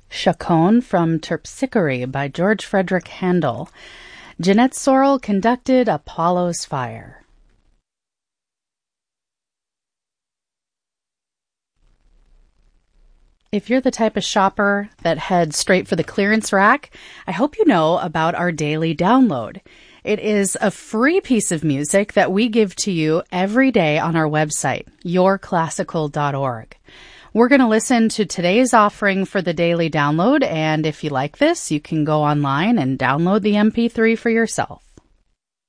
Chaconne from Terpsichore by George Frederick Handel. Jeanette Sorrell conducted Apollo's Fire. If you're the type of shopper that heads straight for the clearance rack, I hope you know about our daily download. It is a free piece of music that we give to you every day on our website, yourclassical.org. We're going to listen to today's offering for the daily download, and if you like this, you can go online and download the MP3 for yourself.